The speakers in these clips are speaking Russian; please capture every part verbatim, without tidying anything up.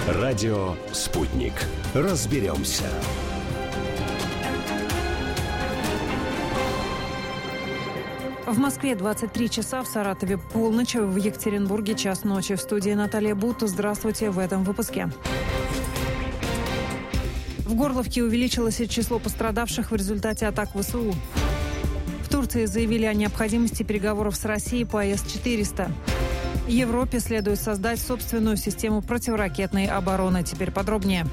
Радио «Спутник». Разберемся. В Москве двадцать три часа, в Саратове полночь, в Екатеринбурге час ночи. В студии Наталья Бут. Здравствуйте в этом выпуске. В Горловке увеличилось число пострадавших в результате атак ВСУ. В Турции заявили о необходимости переговоров с Россией по эс четыреста. Европе следует создать собственную систему противоракетной обороны. Теперь подробнее.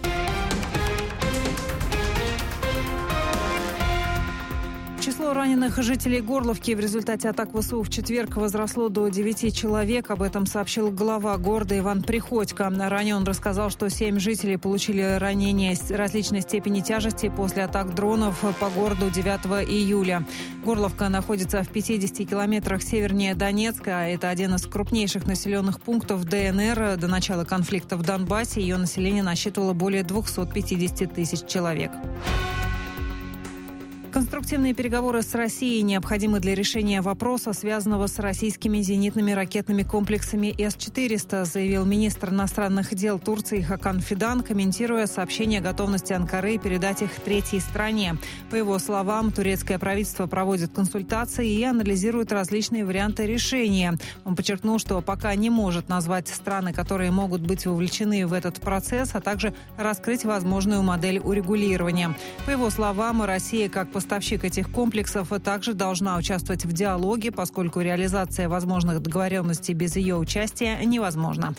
Число раненых жителей Горловки в результате атак ВСУ в четверг возросло до девяти человек. Об этом сообщил глава города Иван Приходько. Ранее он рассказал, что семь жителей получили ранения различной степени тяжести после атак дронов по городу девятого июля. Горловка находится в пятидесяти километрах севернее Донецка. Это один из крупнейших населенных пунктов ДНР. До начала конфликта в Донбассе ее население насчитывало более двухсот пятидесяти тысяч человек. Конструктивные переговоры с Россией необходимы для решения вопроса, связанного с российскими зенитными ракетными комплексами эс четыреста, заявил министр иностранных дел Турции Хакан Фидан, комментируя сообщение о готовности Анкары передать их третьей стране. По его словам, турецкое правительство проводит консультации и анализирует различные варианты решения. Он подчеркнул, что пока не может назвать страны, которые могут быть вовлечены в этот процесс, а также раскрыть возможную модель урегулирования. По его словам, Россия, как поставщик этих комплексов, также должна участвовать в диалоге, поскольку реализация возможных договоренностей без ее участия невозможна.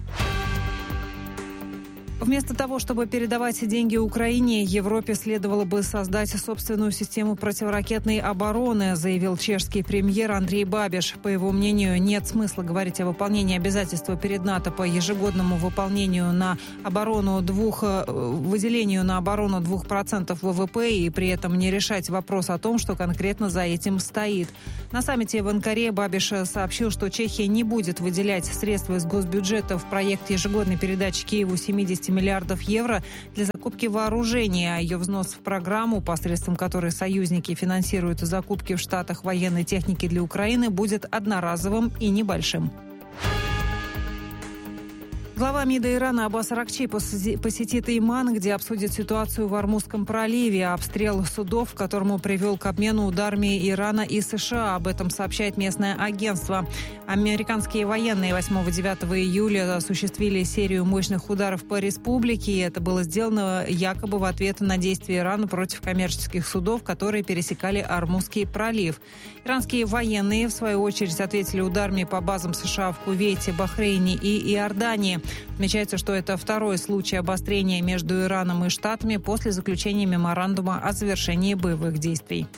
Вместо того, чтобы передавать деньги Украине, Европе следовало бы создать собственную систему противоракетной обороны, заявил чешский премьер Андрей Бабиш. По его мнению, нет смысла говорить о выполнении обязательства перед НАТО по ежегодному выполнению на оборону двух, выделению на оборону двух процентов вэ вэ пэ и при этом не решать вопрос о том, что конкретно за этим стоит. На саммите в Анкаре Бабиш сообщил, что Чехия не будет выделять средства из госбюджета в проект ежегодной передачи Киеву семидесяти миллиардов евро для закупки вооружения, а ее взнос в программу, посредством которой союзники финансируют закупки в Штатах военной техники для Украины, будет одноразовым и небольшим. Глава МИДа Ирана Аббас Аракчи посетит Оман, где обсудит ситуацию в Ормузском проливе, обстрел судов, к которому привел к обмену ударами Ирана и США. Об этом сообщает местное агентство. Американские военные восьмого-девятого июля осуществили серию мощных ударов по республике, и это было сделано якобы в ответ на действия Ирана против коммерческих судов, которые пересекали Ормузский пролив. Иранские военные, в свою очередь, ответили ударами по базам США в Кувейте, Бахрейне и Иордании. Отмечается, что это второй случай обострения между Ираном и Штатами после заключения меморандума о завершении боевых действий.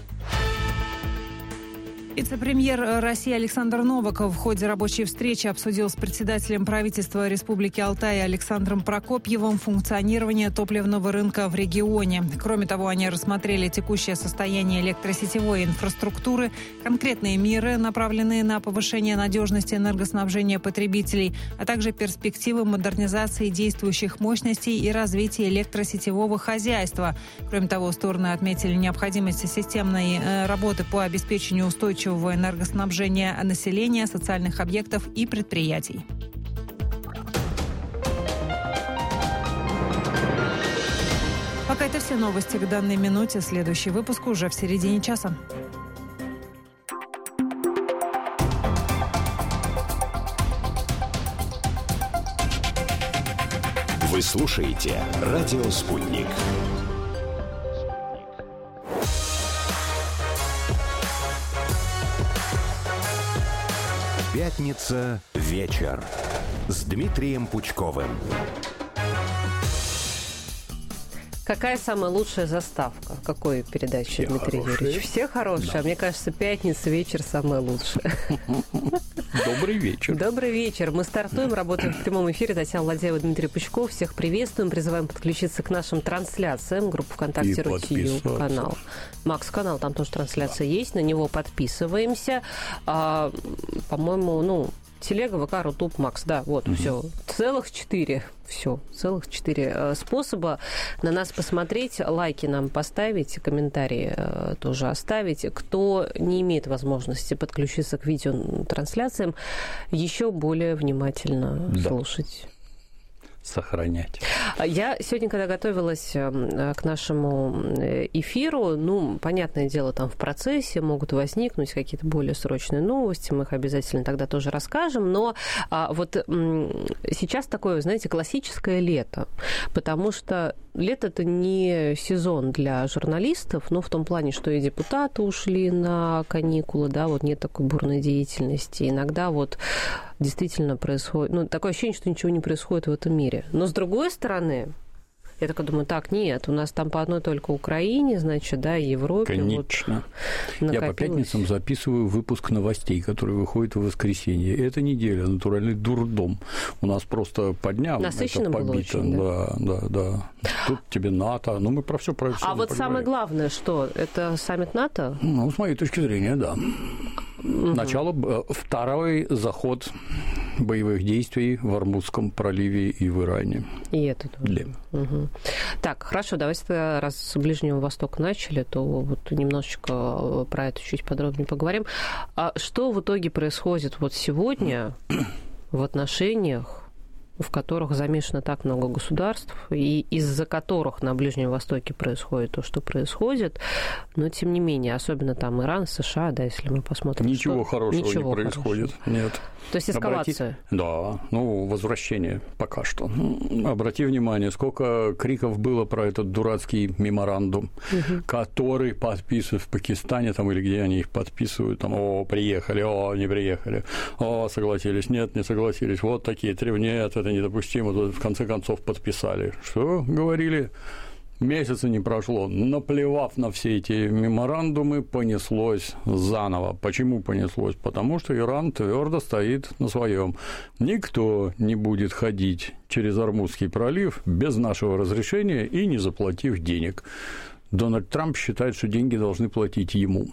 Вице-премьер России Александр Новаков в ходе рабочей встречи обсудил с председателем правительства Республики Алтай Александром Прокопьевым функционирование топливного рынка в регионе. Кроме того, они рассмотрели текущее состояние электросетевой инфраструктуры, конкретные меры, направленные на повышение надежности энергоснабжения потребителей, а также перспективы модернизации действующих мощностей и развития электросетевого хозяйства. Кроме того, стороны отметили необходимость системной работы по обеспечению устойчивого энергоснабжения населения, социальных объектов и предприятий. Пока это все новости к данной минуте. Следующий выпуск уже в середине часа. Вы слушаете «Радио Спутник». Пятница. Вечер с Дмитрием Пучковым. Какая самая лучшая заставка? Какой передачи, Все Дмитрий хорошие. Юрьевич? Все хорошие. Да. А мне кажется, пятница, вечер самая лучшая. Добрый вечер. Добрый вечер. Мы стартуем, работаем в прямом эфире. Татьяна Ладеева, Дмитрий Пучков. Всех приветствуем. Призываем подключиться к нашим трансляциям. Группа ВКонтакте, Рутью канал. Макс канал, там тоже трансляция да. есть. На него подписываемся. А, по-моему, ну... Телега, ВК, Рутуб, Макс, да, вот, угу. все. Целых четыре, все, целых четыре способа на нас посмотреть, лайки нам поставить, комментарии тоже оставить. Кто не имеет возможности подключиться к видеотрансляциям, еще более внимательно да. слушать. сохранять. Я сегодня, когда готовилась к нашему эфиру, ну, понятное дело, там в процессе могут возникнуть какие-то более срочные новости, мы их обязательно тогда тоже расскажем, но а, вот м, сейчас такое, знаете, классическое лето, потому что лето – это не сезон для журналистов, но в том плане, что и депутаты ушли на каникулы, да, вот нет такой бурной деятельности. Иногда вот действительно происходит, ну, такое ощущение, что ничего не происходит в этом мире. Но, с другой стороны, я такая думаю, так, нет, у нас там по одной только Украине, значит, да, и Европе. Конечно. Вот я по пятницам записываю выпуск новостей, который выходит в воскресенье. Эта неделя натуральный дурдом. У нас просто по дням насыщенно это побито. Было очень, да? да, да, да. Тут тебе НАТО. Ну, мы про все про все. А вот самое главное, что? Это саммит НАТО? Ну, с моей точки зрения, да. Угу. Начало, второй заход боевых действий в Ормузском проливе и в Иране. И это тоже. Да. Угу. Так, хорошо, давайте тогда, раз с Ближнего Востока начали, то вот немножечко про это чуть подробнее поговорим. А что в итоге происходит вот сегодня в отношениях, в которых замешано так много государств, и из-за которых на Ближнем Востоке происходит то, что происходит, но тем не менее, особенно там Иран, США, да, если мы посмотрим. Ничего что... хорошего Ничего не происходит, хорошего. Нет. То есть эскалация? Обрати... Да, ну, возвращение пока что. Обрати внимание, сколько криков было про этот дурацкий меморандум, угу. который подписывают в Пакистане, там, или где они их подписывают, там, о, приехали, о, не приехали, о, согласились, нет, не согласились, вот такие требования, нет, это недопустимо, в конце концов подписали. Что говорили? Месяца не прошло, наплевав на все эти меморандумы, понеслось заново. Почему понеслось? Потому что Иран твердо стоит на своем. Никто не будет ходить через Ормузский пролив без нашего разрешения и не заплатив денег. Дональд Трамп считает, что деньги должны платить ему.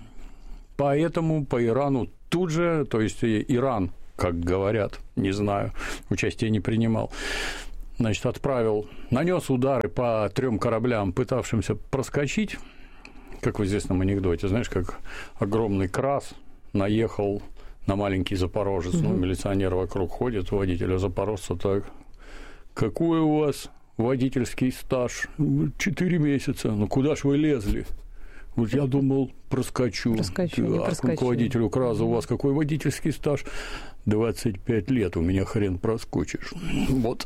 Поэтому по Ирану тут же, то есть Иран, как говорят, не знаю, участия не принимал, значит, отправил, нанес удары по трем кораблям, пытавшимся проскочить, как в известном анекдоте, знаешь, как огромный крас наехал на маленький запорожец, угу. ну, милиционер вокруг ходит, водителя запорожца так, какой у вас водительский стаж? Четыре месяца, ну куда ж вы лезли? Вот я думал, проскочу. Проскочу, не проскочу. А руководителю КРАЗа, у вас какой водительский стаж? двадцать пять лет, у меня хрен проскочишь. Вот.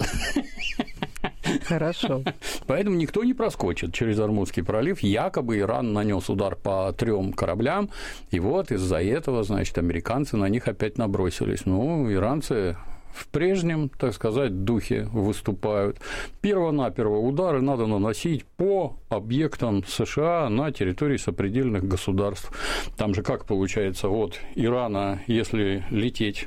Хорошо. Поэтому никто не проскочит через Ормузский пролив. Якобы Иран нанес удар по трем кораблям, и вот из-за этого, значит, американцы на них опять набросились. Ну, иранцы в прежнем, так сказать, духе выступают. Перво-наперво удары надо наносить по объектам США на территории сопредельных государств. Там же как получается, вот Ирана, если лететь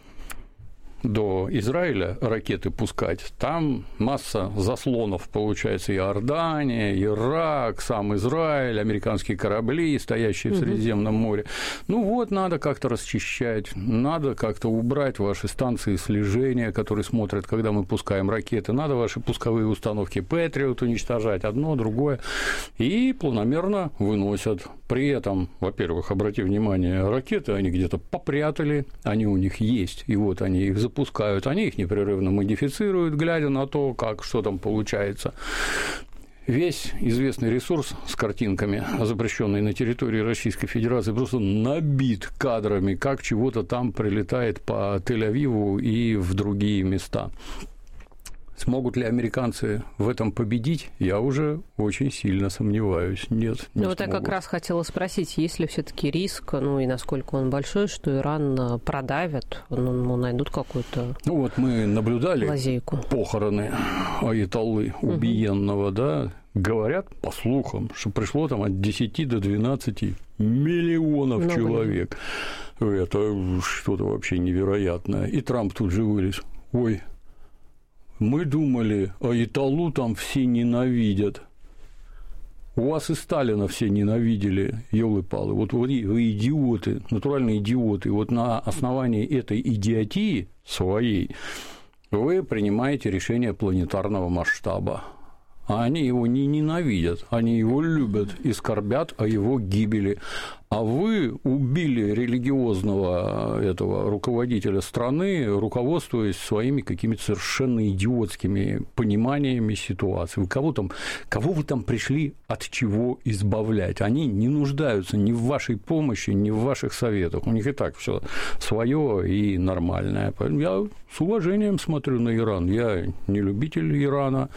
до Израиля, ракеты пускать, там масса заслонов, получается, Иордания, Ирак, сам Израиль, американские корабли, стоящие в Средиземном море. Ну вот, надо как-то расчищать, надо как-то убрать ваши станции слежения, которые смотрят, когда мы пускаем ракеты, надо ваши пусковые установки Патриот уничтожать, одно, другое, и планомерно выносят. При этом, во-первых, обрати внимание, ракеты они где-то попрятали, они у них есть, и вот они их запускают, они их непрерывно модифицируют, глядя на то, как, что там получается. Весь известный ресурс с картинками, запрещенный на территории Российской Федерации, просто набит кадрами, как чего-то там прилетает по Тель-Авиву и в другие места. Смогут ли американцы в этом победить, я уже очень сильно сомневаюсь. Нет, не Ну, вот я как раз хотела спросить, есть ли все-таки риск, ну и насколько он большой, что Иран продавят, ну, найдут какую-то Ну, вот мы наблюдали лазейку. Похороны аятоллы убиенного, угу. да, говорят, по слухам, что пришло там от десяти до двенадцати миллионов Много человек. Людей. Это что-то вообще невероятное. И Трамп тут же вылез. Ой, мы думали, аятоллу там все ненавидят. У вас и Сталина все ненавидели, ёлы-палы. Вот вы, вы идиоты, натуральные идиоты. Вот на основании этой идиотии своей вы принимаете решение планетарного масштаба. А они его не ненавидят, они его любят и скорбят о его гибели. А вы убили религиозного этого руководителя страны, руководствуясь своими какими-то совершенно идиотскими пониманиями ситуации. Вы кого, там, кого вы там пришли от чего избавлять? Они не нуждаются ни в вашей помощи, ни в ваших советах. У них и так все свое и нормальное. Я с уважением смотрю на Иран. Я не любитель Ирана,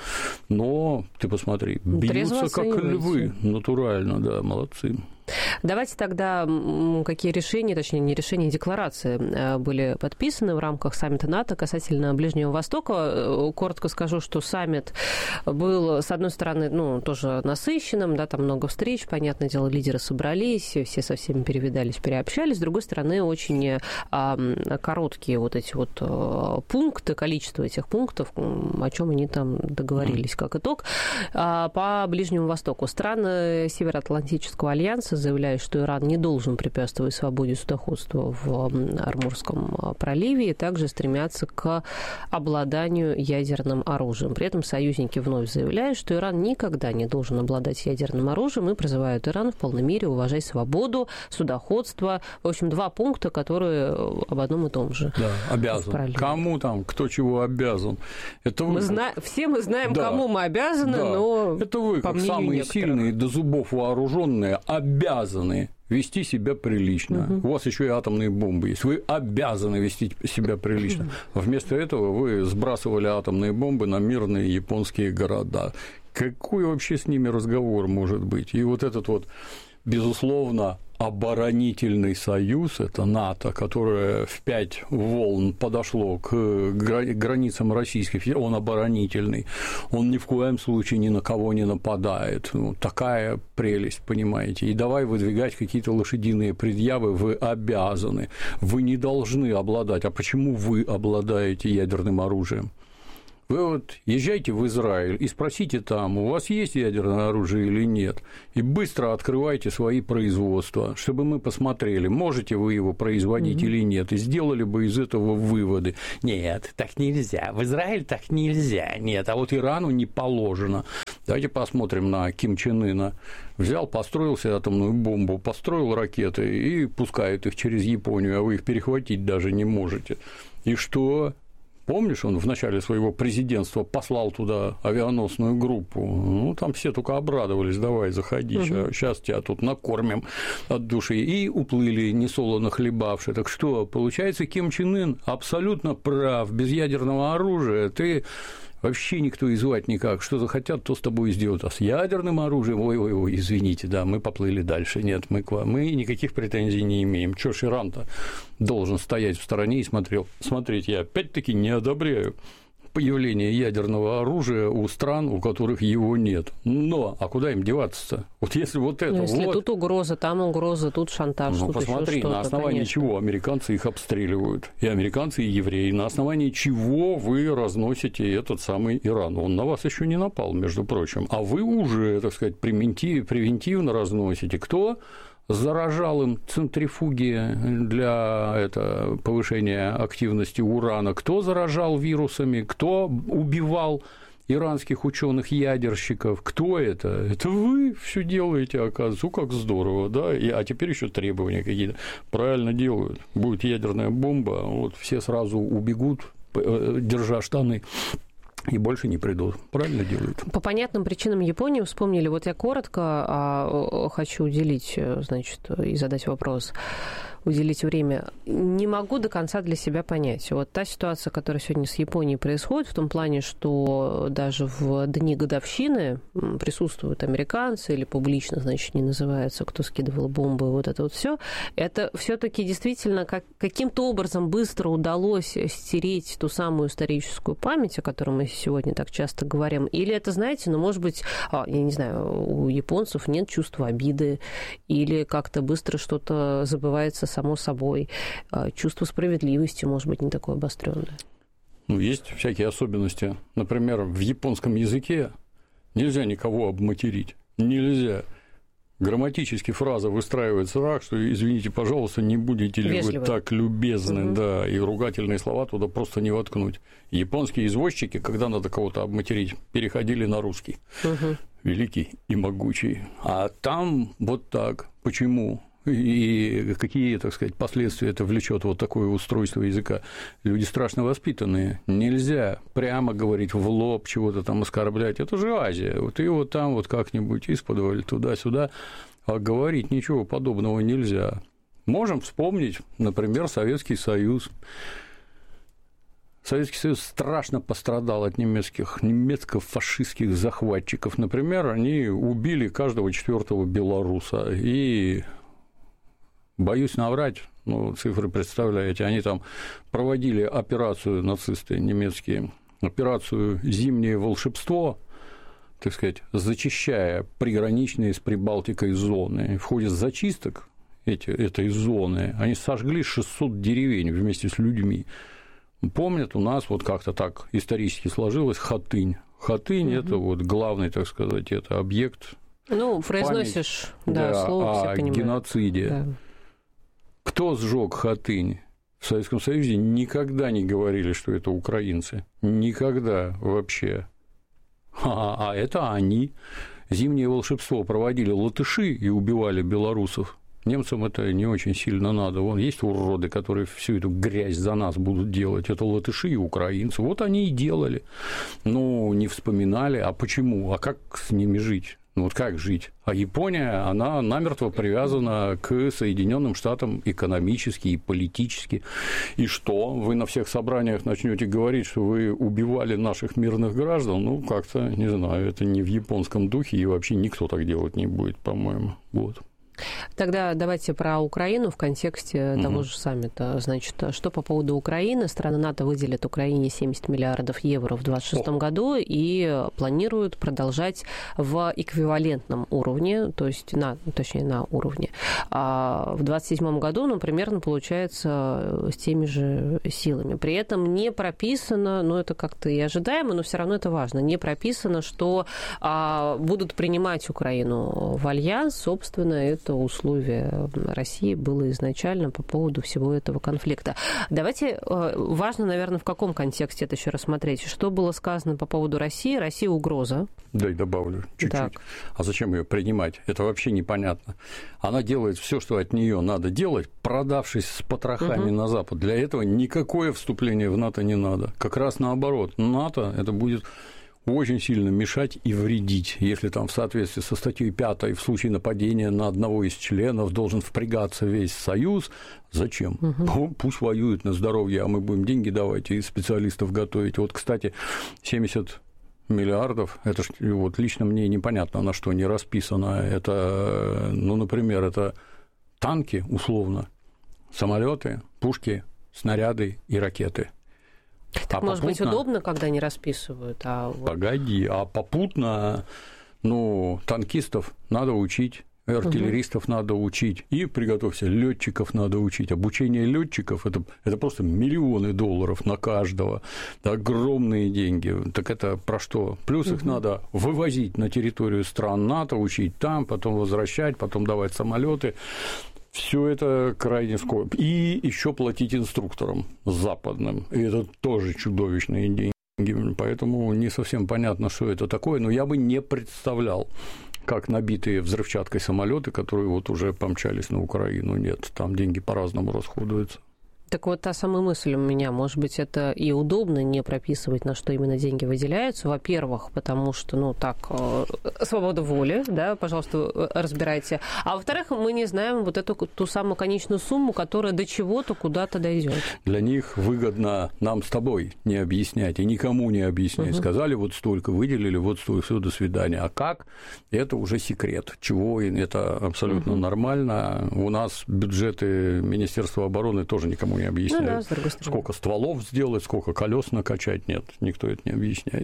но ты посмотри, бьются как львы, натурально, да, молодцы. Давайте тогда, какие решения, точнее, не решения, а декларации были подписаны в рамках саммита НАТО касательно Ближнего Востока. Коротко скажу, что саммит был, с одной стороны, ну, тоже насыщенным, да, там много встреч, понятное дело, лидеры собрались, все со всеми перевидались, переобщались. С другой стороны, очень а, короткие вот эти вот а, пункты, количество этих пунктов, о чем они там договорились, как итог. А, по Ближнему Востоку страны Североатлантического альянса заявляют, что Иран не должен препятствовать свободе судоходства в Ормурском проливе и также стремятся к обладанию ядерным оружием. При этом союзники вновь заявляют, что Иран никогда не должен обладать ядерным оружием и призывают Иран в полной мере уважать свободу судоходства. В общем, два пункта, которые об одном и том же. Да, обязан. Кому там, кто чего обязан? Это вы... мы зна... Все мы знаем, да. кому мы обязаны, да. но это вы, как самые некоторых. Сильные, до зубов вооруженные, обязаны обязаны вести себя прилично. Угу. У вас еще и атомные бомбы есть. Вы обязаны вести себя прилично. Вместо этого вы сбрасывали атомные бомбы на мирные японские города. Какой вообще с ними разговор может быть? И вот этот вот, безусловно, оборонительный союз, это НАТО, которое в пять волн подошло к границам Российской Федерации, он оборонительный, он ни в коем случае ни на кого не нападает. Ну, такая прелесть, понимаете. И давай выдвигать какие-то лошадиные предъявы, вы обязаны, вы не должны обладать. А почему вы обладаете ядерным оружием? Вы вот езжайте в Израиль и спросите там, у вас есть ядерное оружие или нет, и быстро открывайте свои производства, чтобы мы посмотрели, можете вы его производить mm-hmm. или нет, и сделали бы из этого выводы. Нет, так нельзя, в Израиль так нельзя, нет, а вот Ирану не положено. Давайте посмотрим на Ким Чен Ына. Взял, построил себе атомную бомбу, построил ракеты и пускает их через Японию, а вы их перехватить даже не можете. И что? Помнишь, он в начале своего президентства послал туда авианосную группу? Ну, там все только обрадовались, давай, заходи, угу. сейчас тебя тут накормим от души. И уплыли, несолоно хлебавши. Так что, получается, Ким Чен Ын абсолютно прав. Без ядерного оружия ты... Вообще никто и звать никак. Что захотят, то с тобой сделают. А с ядерным оружием, ой-ой-ой, извините, да, мы поплыли дальше. Нет, мы, к вам, мы никаких претензий не имеем. Чё ж Иран-то должен стоять в стороне и смотрел. Смотреть, я опять-таки не одобряю появление ядерного оружия у стран, у которых его нет. Но, а куда им деваться-то? Вот если вот это ну, если вот... тут угроза, там угроза, тут шантаж, ну, тут посмотри, ещё на основании конечно. чего американцы их обстреливают, и американцы, и евреи, на основании чего вы разносите этот самый Иран. Он на вас еще не напал, между прочим, а вы уже, так сказать, превентивно разносите. Кто заражал им центрифуги для это, повышения активности урана, кто заражал вирусами, кто убивал иранских ученых-ядерщиков, кто это? Это вы все делаете, оказывается. Ну, как здорово, да? И, а теперь еще требования какие-то. Правильно делают. Будет ядерная бомба, вот все сразу убегут, держа штаны. И больше не придут. Правильно делают. По понятным причинам Японии вспомнили. Вот я коротко а, хочу уделить, значит, и задать вопрос. Уделить время. Не могу до конца для себя понять. Вот та ситуация, которая сегодня с Японией происходит, в том плане, что даже в дни годовщины присутствуют американцы или публично, значит, не называется, кто скидывал бомбы, вот это вот все. Это все-таки действительно как, каким-то образом быстро удалось стереть ту самую историческую память, о которой мы сегодня так часто говорим. Или это, знаете, ну, может быть, я не знаю, у японцев нет чувства обиды, или как-то быстро что-то забывается само собой. Чувство справедливости, может быть, не такое обострённое. Ну, есть всякие особенности. Например, в японском языке нельзя никого обматерить. Нельзя. Грамматически фраза выстраивается так, что, извините, пожалуйста, не будете ли Вежливо. Вы так любезны, угу. да, и ругательные слова туда просто не воткнуть. Японские извозчики, когда надо кого-то обматерить, переходили на русский. Угу. Великий и могучий. А там вот так. Почему? и какие, так сказать, последствия это влечет вот такое устройство языка. Люди страшно воспитанные. Нельзя прямо говорить в лоб, чего-то там оскорблять. Это же Азия. Вот и вот там вот как-нибудь исподволь туда-сюда. А говорить ничего подобного нельзя. Можем вспомнить, например, Советский Союз. Советский Союз страшно пострадал от немецких, немецко-фашистских захватчиков. Например, они убили каждого четвертого белоруса. И, боюсь наврать, ну, цифры представляете, они там проводили операцию, нацисты немецкие, операцию «Зимнее волшебство», так сказать, зачищая приграничные с Прибалтикой зоны. В ходе зачисток эти, этой зоны они сожгли шестьсот деревень вместе с людьми. Помнят, у нас вот как-то так исторически сложилось Хатынь. Хатынь угу. – это вот главный, так сказать, это объект. Ну, произносишь да, да, слово, все понимают. О геноциде. Да. Кто сжег Хатынь? В Советском Союзе никогда не говорили, что это украинцы. Никогда вообще. А, а это они. Зимнее волшебство проводили латыши и убивали белорусов. Немцам это не очень сильно надо. Вон есть уроды, которые всю эту грязь за нас будут делать. Это латыши и украинцы. Вот они и делали. Ну, не вспоминали. А почему? А как с ними жить? Ну, вот как жить? А Япония, она намертво привязана к Соединенным Штатам экономически и политически. И что? Вы на всех собраниях начнете говорить, что вы убивали наших мирных граждан? Ну, как-то, не знаю, это не в японском духе, и вообще никто так делать не будет, по-моему. Вот. Тогда давайте про Украину в контексте угу. того же саммита. Значит, что по поводу Украины? Страны НАТО выделят Украине семьдесят миллиардов евро в двадцать шестом году и планируют продолжать в эквивалентном уровне, то есть на, точнее, на уровне. А в двадцать седьмом году, ну, примерно получается с теми же силами. При этом не прописано, ну, это как-то и ожидаемо, но все равно это важно, не прописано, что а, будут принимать Украину в альянс, собственно, это условие России было изначально по поводу всего этого конфликта. Давайте, важно, наверное, в каком контексте это еще рассмотреть. Что было сказано по поводу России? Россия угроза. Да, и добавлю чуть-чуть. Так. А зачем ее принимать? Это вообще непонятно. Она делает все, что от нее надо делать, продавшись с потрохами угу. на Запад. Для этого никакое вступление в НАТО не надо. Как раз наоборот. НАТО это будет очень сильно мешать и вредить, если там в соответствии со статьей пятой в случае нападения на одного из членов должен впрягаться весь Союз. Зачем? Угу. Пусть воюют на здоровье, а мы будем деньги давать и специалистов готовить. Вот, кстати, семьдесят миллиардов, это ж, вот лично мне непонятно, на что не расписано. Это, ну, например, это танки, условно, самолеты, пушки, снаряды и ракеты. Так, а может попутно... быть, удобно, когда не расписывают? А вот... Погоди, а попутно, ну, танкистов надо учить, артиллеристов угу. надо учить, и, приготовься, летчиков надо учить. Обучение летчиков это, это просто миллионы долларов на каждого, это огромные деньги. Так это про что? Плюс угу. их надо вывозить на территорию стран НАТО, учить там, потом возвращать, потом давать самолеты. Все это крайне скоро. И еще платить инструкторам западным. И это тоже чудовищные деньги. Поэтому не совсем понятно, что это такое. Но я бы не представлял, как набитые взрывчаткой самолеты, которые вот уже помчались на Украину. Нет, там деньги по-разному расходуются. Так вот, та самая мысль у меня, может быть, это и удобно не прописывать, на что именно деньги выделяются. Во-первых, потому что, ну, так, свобода воли, да, пожалуйста, разбирайте. А во-вторых, мы не знаем вот эту ту самую конечную сумму, которая до чего-то куда-то дойдет. Для них выгодно нам с тобой не объяснять и никому не объяснять. Угу. Сказали, вот столько выделили, вот столько, все, до свидания. А как? Это уже секрет. Чего? Это абсолютно угу. нормально. У нас бюджеты Министерства обороны тоже никому не объясняют, ну, да, сколько стволов сделать, сколько колес накачать. Нет, никто это не объясняет.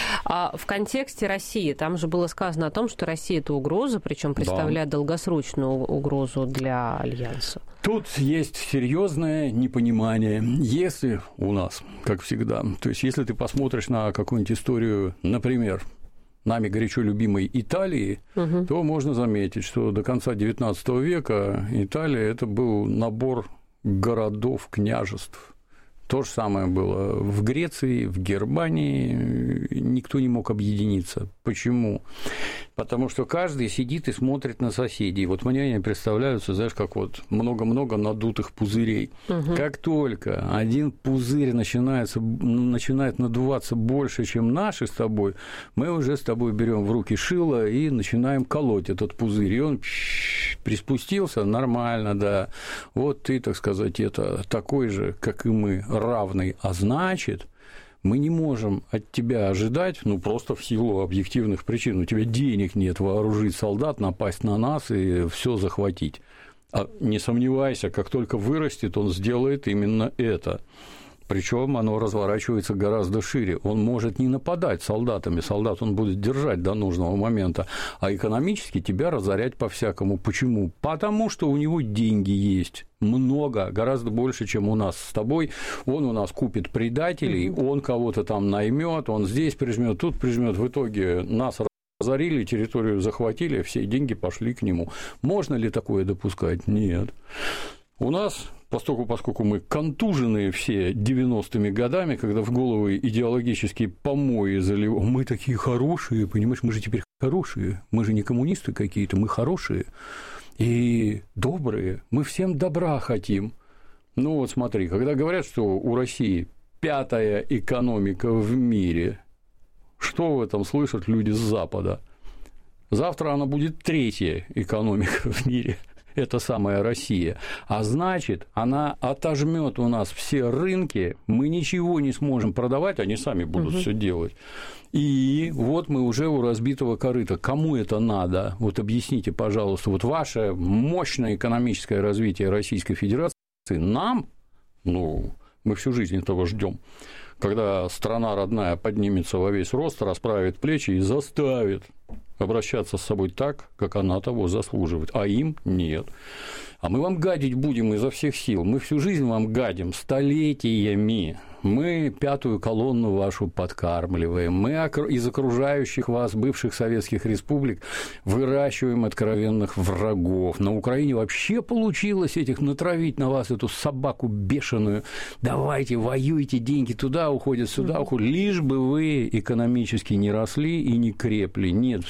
А в контексте России, там же было сказано о том, что Россия – это угроза, причем представляет да. долгосрочную угрозу для Альянса. Тут есть серьезное непонимание. Если у нас, как всегда, то есть если ты посмотришь на какую-нибудь историю, например, нами горячо любимой Италии, угу. то можно заметить, что до конца девятнадцатого века Италия – это был набор городов, княжеств. То же самое было в Греции, в Германии. Никто не мог объединиться. Почему? Потому что каждый сидит и смотрит на соседей. Вот мне они представляются, знаешь, как вот много-много надутых пузырей. Угу. Как только один пузырь начинается, начинает надуваться больше, чем наши с тобой, мы уже с тобой берем в руки шило и начинаем колоть этот пузырь. И он приспустился, нормально, да. Вот ты, так сказать, это такой же, как и мы, равный, а значит, мы не можем от тебя ожидать, ну, просто в силу объективных причин. У тебя денег нет вооружить солдат, напасть на нас и все захватить. А не сомневайся, как только вырастет, он сделает именно это. Причем оно разворачивается гораздо шире. Он может не нападать солдатами, солдат он будет держать до нужного момента, а экономически тебя разорять по-всякому. Почему? Потому что у него деньги есть. Много, гораздо больше, чем у нас с тобой. Он у нас купит предателей, он кого-то там наймет, он здесь прижмет, тут прижмет. В итоге нас разорили, территорию захватили, все деньги пошли к нему. Можно ли такое допускать? Нет. У нас, поскольку, поскольку мы контуженные все девяностыми годами, когда в головы идеологические помои заливают, мы такие хорошие, понимаешь, мы же теперь хорошие, мы же не коммунисты какие-то, мы хорошие и добрые, мы всем добра хотим. Ну вот смотри, когда говорят, что у России пятая экономика в мире, что в этом слышат люди с Запада? Завтра она будет третья экономика в мире. Это самая Россия. А значит, она отожмет у нас все рынки, мы ничего не сможем продавать, они сами будут угу. все делать. И вот мы уже у разбитого корыта. Кому это надо? Вот объясните, пожалуйста, вот ваше мощное экономическое развитие Российской Федерации нам, ну, мы всю жизнь этого ждем, когда страна родная поднимется во весь рост, расправит плечи и заставит обращаться с собой так, как она того заслуживает, а им нет. А мы вам гадить будем изо всех сил, мы всю жизнь вам гадим столетиями. Мы пятую колонну вашу подкармливаем, мы из окружающих вас бывших советских республик выращиваем откровенных врагов. На Украине вообще получилось этих натравить на вас, эту собаку бешеную. Давайте, воюйте, деньги туда уходят, сюда уходят, лишь бы вы экономически не росли и не крепли. Нет,